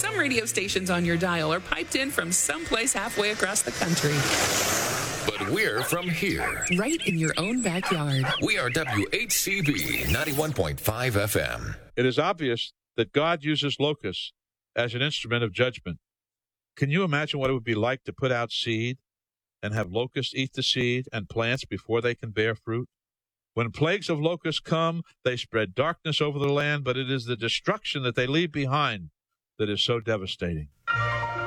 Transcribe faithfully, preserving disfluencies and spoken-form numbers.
Some radio stations on your dial are piped in from someplace halfway across the country. But we're from here. Right in your own backyard. We are W H C B ninety-one point five F M. It is obvious that God uses locusts as an instrument of judgment. Can you imagine what it would be like to put out seed and have locusts eat the seed and plants before they can bear fruit? When plagues of locusts come, they spread darkness over the land, but it is the destruction that they leave behind that is so devastating.